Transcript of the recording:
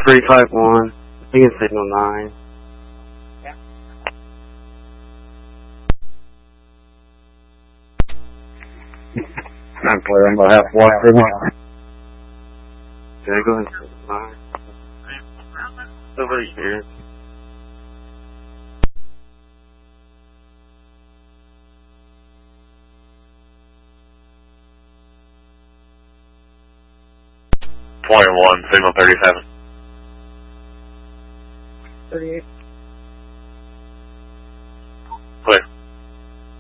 351. I think it's signal 9. Yeah. I'm clear. I'm about half block for one. Did I go into signal 9? Nobody here. Signal 37. 38.